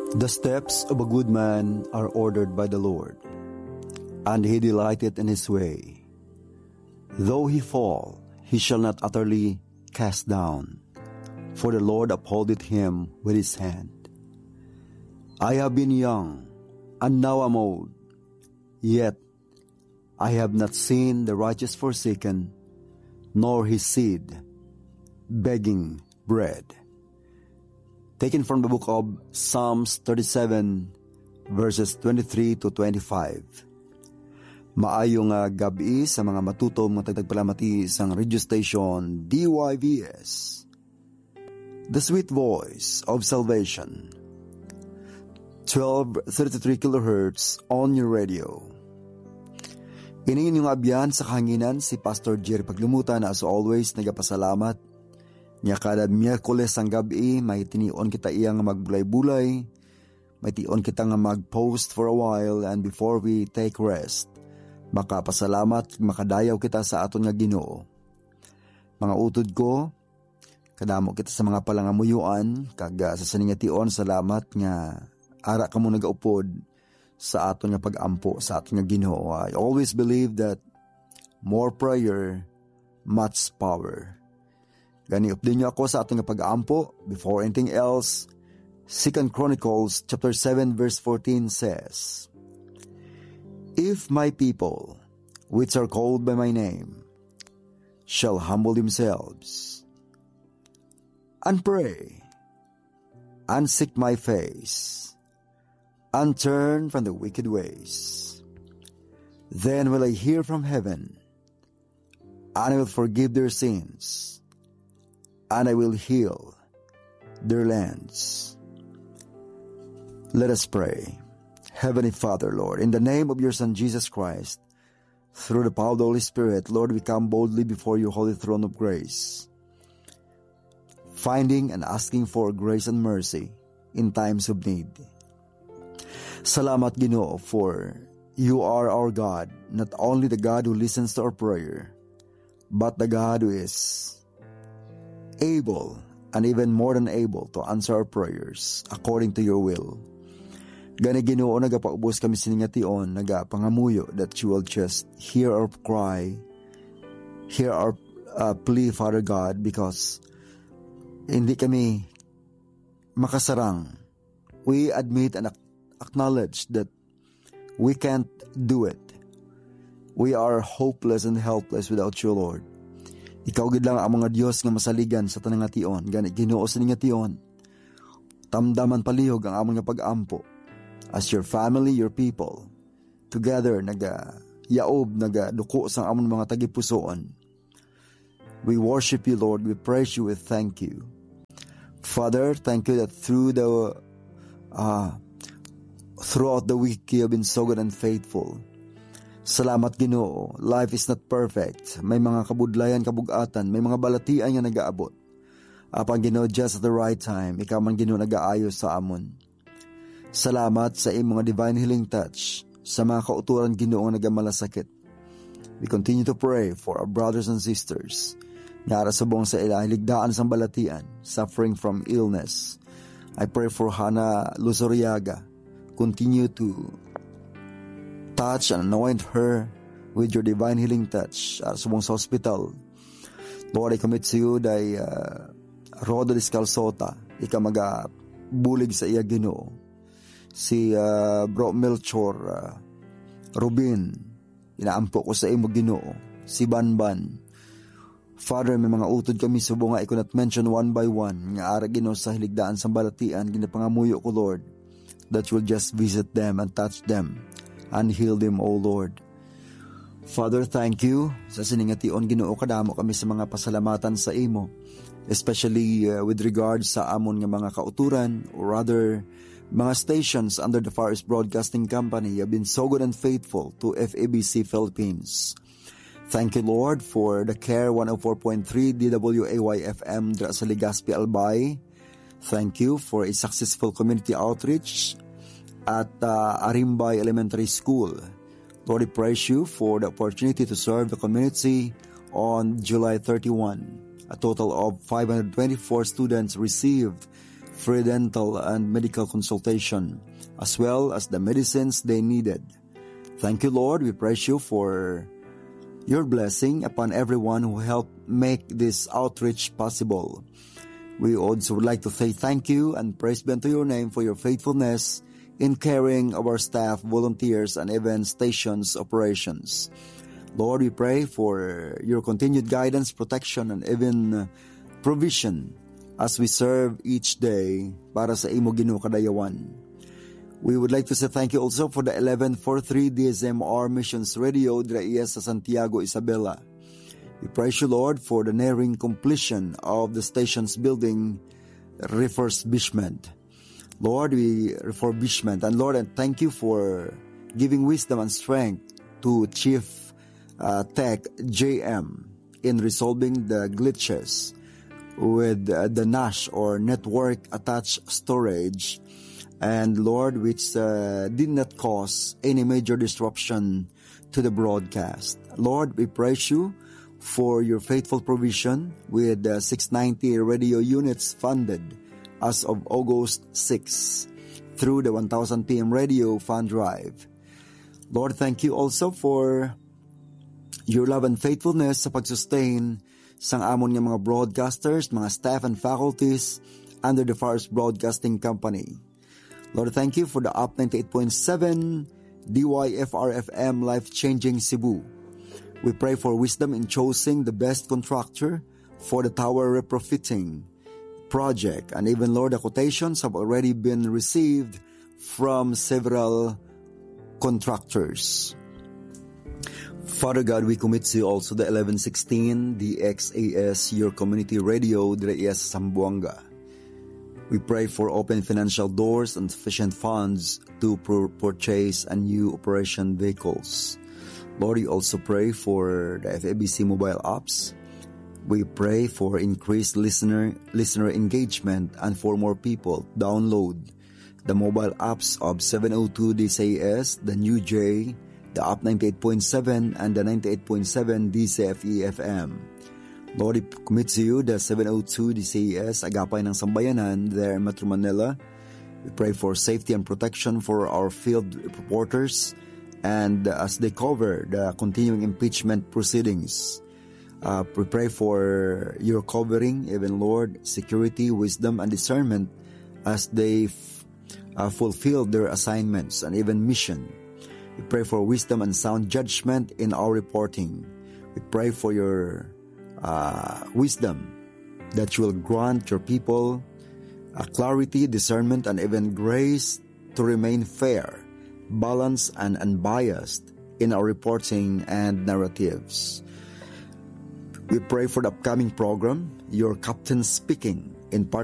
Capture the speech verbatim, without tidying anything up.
The steps of a good man are ordered by the Lord, and he delighteth in his way. Though he fall, he shall not utterly cast down, for the Lord upholdeth him with his hand. I have been young, and now am old, yet I have not seen the righteous forsaken, nor his seed begging bread. Taken from the book of Psalms thirty-seven, verses twenty-three to twenty-five. Maayong uh, gabi sa mga matutom mga tagtagpalamati sang radio station D Y V S, The Sweet Voice of Salvation, twelve thirty-three kilohertz on your radio. Iningin yung abyan sa kahanginan si Pastor Jerry Paglumutan na as always nagapasalamat. Nya kada Miyerkules ang gabi, may tinion kita iyang magbulay-bulay, may tion kita nga mag-post for a while, and before we take rest, makapasalamat, makadayaw kita sa aton nga Ginoo. Mga utod ko, kadamo kita sa mga palangamuyuan, kaga sa saning nga tion, salamat nga ara ka mo nagaupod sa aton nga pag-ampo, sa aton nga Ginoo. I always believe that more prayer, much power. Gani update niyo ako sa ating pag-aampo. Before anything else, Second Chronicles chapter seven verse fourteen says, If my people, which are called by my name, shall humble themselves, and pray, and seek my face, and turn from the wicked ways, then will I hear from heaven, and I will forgive their sins, and I will heal their lands. Let us pray. Heavenly Father, Lord, in the name of your Son Jesus Christ, through the power of the Holy Spirit, Lord, we come boldly before your holy throne of grace, finding and asking for grace and mercy in times of need. Salamat, Ginoo, for you are our God, not only the God who listens to our prayer, but the God who is able and even more than able to answer our prayers according to your will. Gani Ginoo, nagapaubos kami siningation, nagapangamuyo that you will just hear our cry, hear our uh, plea, Father God, because hindi kami makasarang. We admit and acknowledge that we can't do it. We are hopeless and helpless without you, Lord. Ikaw gid lang ang mga Dios nga masaligan sa tanang nga tion. Gani Ginoo sa nga tion, tamdaman palihog ang among nga pag-ampo as your family, your people, together naga yaob, naga duko sa among mga tagipusoon. We worship you, Lord. We praise you. We thank you, Father. Thank you that through the uh, throughout the week you have been so good and faithful. Salamat, Ginoo. Life is not perfect. May mga kabudlayan, kabugatan, may mga balatian nga nagaabot. Apang Ginoo, just at the right time, ikaw man Ginoo nagaayos sa amon. Salamat sa imong mga divine healing touch sa mga kauturan Ginoo nga nagamalasakit. We continue to pray for our brothers and sisters nga ara subong sa ila ligdaan sa balatian, suffering from illness. I pray for Hana Luzuriaga. Continue to touch and anoint her with your divine healing touch at subong sa hospital. Lord, I commit to you day uh, Rodo Discalsota, ika magabulig sa iya Ginoo. Si uh, Bro Melchor uh, Rubin, inaampo ko sa imo Ginoo. Si Banban. Father, may mga utod kami subong nga I cannot mention one by one nga ara Ginoo sa hiligdaan sa balatian, ginapangamuyo ko, Lord, that you will just visit them and touch them and heal them, O Lord. Father, thank you sa siningation Ginoo, kadamo kami sa mga pasalamatan sa imo, especially uh, with regards sa amon nga mga kauturan, or rather mga stations under the Far East Broadcasting Company. You have been so good and faithful to F A B C Philippines. Thank you, Lord, for the Care one oh four point three D W A Y F M dra sa Legazpi, Albay. Thank you for a successful community outreach at uh, Arimbay Elementary School. Lord, I praise you for the opportunity to serve the community on July thirty-first. A total of five hundred twenty-four students received free dental and medical consultation, as well as the medicines they needed. Thank you, Lord. We praise you for your blessing upon everyone who helped make this outreach possible. We also would like to say thank you and praise be unto your name for your faithfulness in carrying our staff, volunteers, and even stations operations. Lord, we pray for your continued guidance, protection, and even provision as we serve each day para sa imo Ginoo kadayawan. We would like to say thank you also for the eleven forty-three D S M R Missions Radio dira iya sa Santiago, Isabela. We praise you, Lord, for the nearing completion of the station's building refurbishment. Lord, we refurbishment. And Lord, and thank you for giving wisdom and strength to Chief uh, Tech J M in resolving the glitches with uh, the NAS or network attached storage. And Lord, which uh, did not cause any major disruption to the broadcast. Lord, we praise you for your faithful provision with the six ninety radio units funded as of August sixth through the one thousand P M radio fund drive. Lord, thank you also for your love and faithfulness sa pagsustain sang amon nga mga broadcasters, mga staff and faculties under the F A R S Broadcasting Company. Lord, thank you for the U P ninety-eight point seven D Y F R F M Life-Changing Cebu. We pray for wisdom in choosing the best contractor for the tower retrofitting project. And even, Lord, the quotations have already been received from several contractors. Father God, we commit to you also the eleven sixteen D X A S, your community radio, dira iya sa Zamboanga. We pray for open financial doors and sufficient funds to purchase a new operation vehicles. Lord, we also pray for the F A B C mobile apps. We pray for increased listener listener engagement and for more people download the mobile apps of seven oh two D C A S, the New J, the U P ninety-eight point seven, and the ninety-eight point seven D C F E F M. Lord, we commit to you the seven oh two D C A S, Agapay ng Sambayanan, there in Metro Manila. We pray for safety and protection for our field reporters, and as they cover the continuing impeachment proceedings. Uh, we pray for your covering, even Lord, security, wisdom, and discernment as they f- uh, fulfill their assignments and even mission. We pray for wisdom and sound judgment in our reporting. We pray for your uh, wisdom that you will grant your people uh, clarity, discernment, and even grace to remain fair, balanced, and unbiased in our reporting and narratives. We pray for the upcoming program, your captain speaking in part